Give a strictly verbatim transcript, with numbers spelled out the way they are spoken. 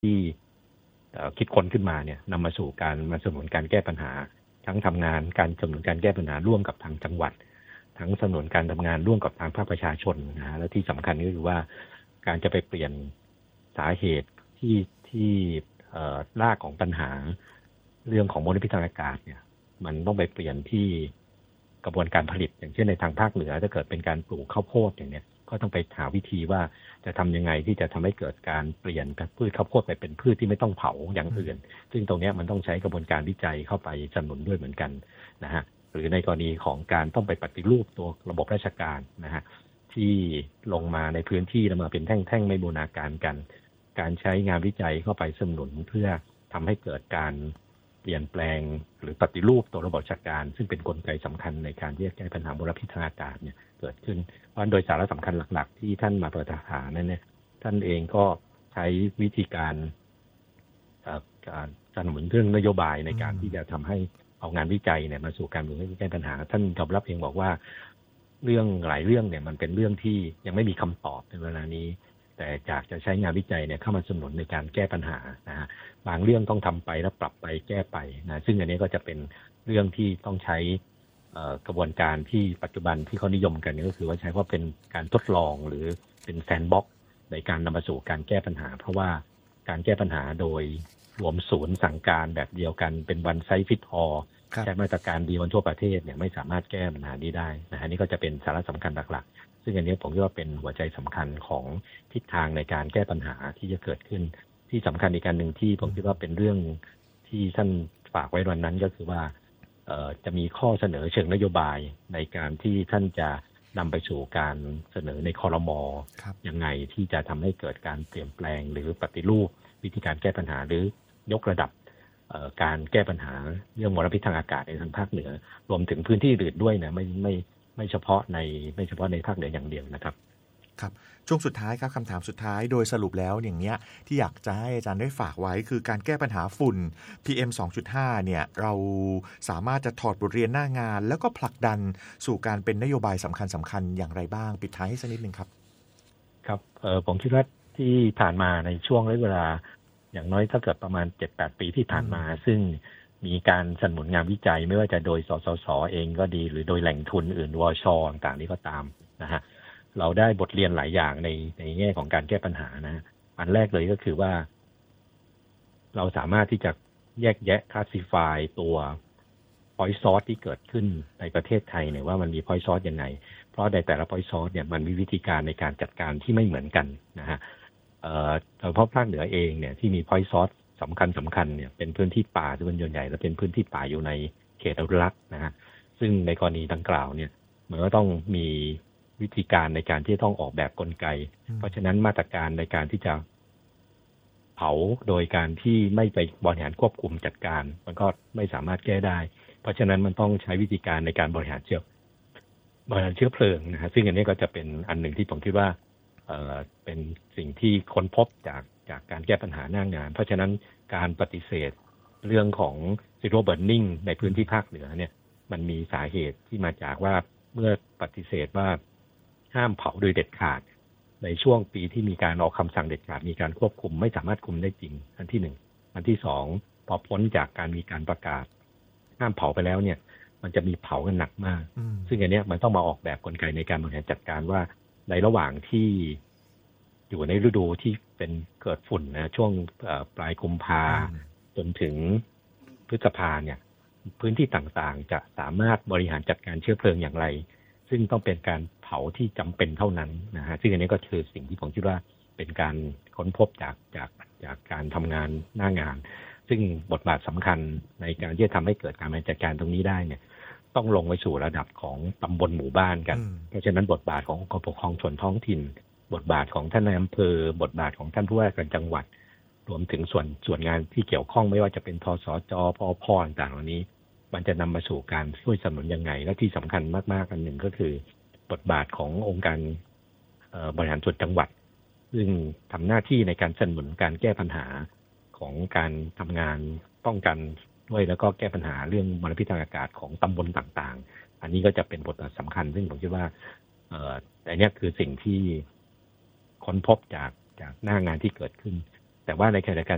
ที่คิดค้นขึ้นมาเนี่ยนำมาสู่การมาสนับสนุนการแก้ปัญหาทั้งทำงานการสนับสนุนการแก้ปัญหาร่วมกับทางจังหวัดทั้งสนับสนุนการทำงานร่วมกับทางภาคประชาชนนะฮะและที่สำคัญก็คือว่าการจะไปเปลี่ยนสาเหตุที่ที่รากของปัญหาเรื่องของมลพิษทางอากาศเนี่ยมันต้องไปเปลี่ยนที่กระบวนการผลิตอย่างเช่นในทางภาคเหนือถ้าเกิดเป็นการปลูกข้าวโพดอย่างเนี้ยก็ต้องไปหาวิธีว่าจะทำยังไงที่จะทำให้เกิดการเปลี่ยนพืชข้าวโพดไปเป็นพืชที่ไม่ต้องเผาอย่างอื่นซึ่งตรงนี้มันต้องใช้กระบวนการวิจัยเข้าไปสนับสนุนด้วยเหมือนกันนะฮะหรือในกรณีของการต้องไปปฏิรูปตัวระบบราชการนะฮะที่ลงมาในพื้นที่แล้วมาเป็นแท่งๆไม่บูรณาการกันการใช้งานวิจัยเข้าไปสนับสนุนเพื่อทำให้เกิดการเปลี่ยนแปลงหรือปฏิรูปตัวระบบราชการซึ่งเป็นกลไกสำคัญในการที่จะแก้ปัญหามลพิษทางอากาศเนี่ยเกิดขึ้นเพราะโดยสาระสำคัญหลักๆที่ท่านมาประทานนั้นเนี่ยท่านเองก็ใช้วิธีการการสนับสนุนเรื่องนโยบายในการที่จะทำให้เอางานวิจัยเนี่ยมาสู่การแก้ปัญหาท่านยอมรับเองบอกว่าเรื่องหลายเรื่องเนี่ยมันเป็นเรื่องที่ยังไม่มีคำตอบในเวลานี้แต่อยากจะใช้งานวิจัยเนี่ยเข้ามาสนับสนุนในการแก้ปัญหานะฮะบางเรื่องต้องทำไปแล้วปรับไปแก้ไปนะซึ่งอันนี้ก็จะเป็นเรื่องที่ต้องใช้กระบวนการที่ปัจจุบันที่เขานิยมกันก็คือว่าใช้ว่าเป็นการทดลองหรือเป็นแซนด์บ็อกซ์ในการนำมาสู่การแก้ปัญหาเพราะว่าการแก้ปัญหาโดยรวมศูนย์สั่งการแบบเดียวกันเป็นวันไซส์ฟิตออลใช้มาตรการเดียวกันทั่วประเทศเนี่ยไม่สามารถแก้ปัญหานี้ได้นะฮะนี่ก็จะเป็นสาระสำคัญหลักๆซึ่งอันนี้ผมคิดว่าเป็นหัวใจสำคัญของทิศทางในการแก้ปัญหาที่จะเกิดขึ้นที่สำคัญอีกการหนึ่งที่ผมคิดว่าเป็นเรื่องที่ท่านฝากไว้วันนั้นก็คือว่าจะมีข้อเสนอเชิงนโยบายในการที่ท่านจะนำไปสู่การเสนอในครม.ยังไงที่จะทำให้เกิดการเปลี่ยนแปลงหรือปฏิรูปวิธีการแก้ปัญหาหรือยกระดับการแก้ปัญหาเรื่องมลพิษทางอากาศในทางภาคเหนือรวมถึงพื้นที่อื่นด้วยนะไม่ไม่ไม่เฉพาะในไม่เฉพาะในภาคเหนืออย่างเดียวนะครับครับช่วงสุดท้ายครับคำถามสุดท้ายโดยสรุปแล้วอย่างเนี้ยที่อยากจะให้อาจารย์ได้ฝากไว้คือการแก้ปัญหาฝุ่น พี เอ็ม สองจุดห้า เนี่ยเราสามารถจะถอดบทเรียนหน้างานแล้วก็ผลักดันสู่การเป็นนโยบายสำคัญสำคัญอย่างไรบ้างปิดท้ายให้สักนิดนึงครับครับเออผมคิดว่าที่ผ่านมาในช่วงระยะเวลาอย่างน้อยถ้าเกิดประมาณ เจ็ดแปด ปีที่ผ่านมาซึ่งมีการสนับสนุนงานวิจัยไม่ว่าจะโดยสสสเองก็ดีหรือโดยแหล่งทุนอื่นวชต่างๆนี้ก็ตามนะฮะเราได้บทเรียนหลายอย่างในในแง่ของการแก้ปัญหานะอันแรกเลยก็คือว่าเราสามารถที่จะแยกแยะ classify ตัว point source ที่เกิดขึ้นในประเทศไทยเนี่ยว่ามันมี point source ยังไงเพราะในแต่ละ point source เนี่ยมันมีวิธีการในการจัดการที่ไม่เหมือนกันนะฮะเอ่อโดยเฉพาะภาคเหนือเองเนี่ยที่มี point source สำคัญสำคัญเนี่ยเป็นพื้นที่ป่าที่เป็นส่วนใหญ่และเป็นพื้นที่ป่าอยู่ในเขตอนุรักษ์นะฮะซึ่งในกรณีดังกล่าวเนี่ยมันก็ต้องมีวิธีการในการที่ต้องออกแบบกลไกเพราะฉะนั้นมาตรการในการที่จะเผาโดยการที่ไม่ไปบริหารควบคุมจัดการมันก็ไม่สามารถแก้ได้เพราะฉะนั้นมันต้องใช้วิธีการในการบริหารเชื้อบริหารเชื้อเพลิงนะฮะซึ่งอันนี้ก็จะเป็นอันหนึ่งที่ผมคิดว่าเอ่อเป็นสิ่งที่ค้นพบจากจากการแก้ปัญหาหน้างานเพราะฉะนั้นการปฏิเสธเรื่องของ zero burning ในพื้นที่ภาคเหนือเนี่ยมันมีสาเหตุที่มาจากว่าเมื่อปฏิเสธว่าห้ามเผาโดยเด็ดขาดในช่วงปีที่มีการออกคำสั่งเด็ดขาดมีการควบคุมไม่สามารถคุมได้จริงอันที่หนึ่งอันที่สองพอพ้นจากการมีการประกาศห้ามเผาไปแล้วเนี่ยมันจะมีเผากันหนักมากซึ่งอันนี้มันต้องมาออกแบบกลไกในการบริหารจัดการว่าในระหว่างที่อยู่ในฤดูที่เป็นเกิดฝุ่นนะช่วงปลายกุมภาจนถึงพฤษภาเนี่ยพื้นที่ต่างๆจะสามารถบริหารจัดการเชื้อเพลิงอย่างไรซึ่งต้องเป็นการเผาที่จำเป็นเท่านั้นนะฮะซึ่งอันนี้ก็คือสิ่งที่ผมคิดว่าเป็นการค้นพบจากจากจากการทำงานหน้างานซึ่งบทบาทสำคัญในการที่จะทำให้เกิดการบริหารจัดการตรงนี้ได้เนี่ยต้องลงไปสู่ระดับของตำบลหมู่บ้านกันเพราะฉะนั้นบทบาทขององค์กรปกครองส่วนท้องถิ่นบทบาทของท่านนายอำเภอบทบาทของท่านผู้ว่าการจังหวัดรวมถึงส่วนส่วนงานที่เกี่ยวข้องไม่ว่าจะเป็นทสจพพต่างๆเหล่านี้มันจะนำมาสู่การช่วยสนับสนุนยังไงและที่สำคัญมากๆอันหนึ่งก็คือบทบาทขององค์การบริหารส่วนจังหวัดซึ่งทำหน้าที่ในการสนับสนุนการแก้ปัญหาของการทำงานป้องกันด้วยแล้วก็แก้ปัญหาเรื่องมลพิษทางอากาศของตำบลต่างๆอันนี้ก็จะเป็นบทบาทสำคัญซึ่งผมคิดว่าเอ่อแต่เนี้ยคือสิ่งที่ค้นพบจากจากหน้างานที่เกิดขึ้นแต่ว่าในขณะเดียวกัน